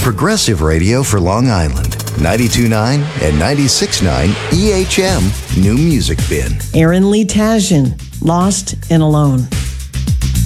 Progressive radio for Long Island. 92.9 and 96.9 EHM New Music Bin. Aaron Lee Tasjan, Lost and Alone.